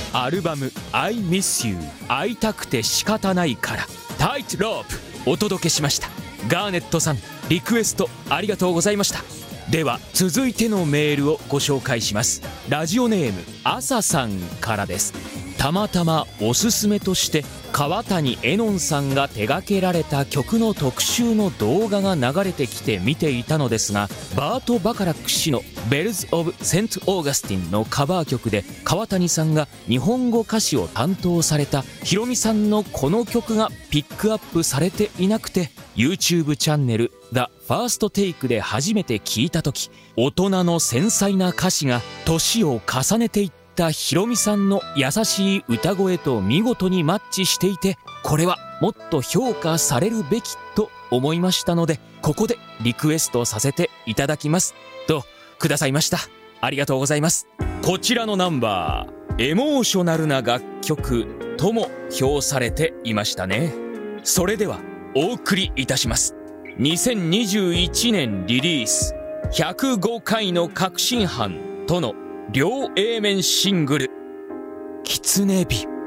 アルバム I Miss You 会いたくて仕方ないからタイトロープお届けしました。ガーネットさん、リクエストありがとうございました。では続いてのメールをご紹介します。ラジオネームあささんからです。たまたまおすすめとして川谷絵音さんが手掛けられた曲の特集の動画が流れてきて見ていたのですが、バート・バカラック氏の「ベルズ・オブ・セント・オーガスティン」のカバー曲で川谷さんが日本語歌詞を担当されたヒロミさんのこの曲がピックアップされていなくて、 YouTube チャンネル The First Take で初めて聞いた時、大人の繊細な歌詞が年を重ねていったヒロミさんの優しい歌声と見事にマッチしていて、これはもっと評価されるべきと思いましたので、ここでリクエストさせていただきますとくださいました。ありがとうございます。こちらのナンバー、エモーショナルな楽曲とも評されていましたね。それではお送りいたします。2021年リリース、105回の確信犯との両 A 面シングル、キツネ日。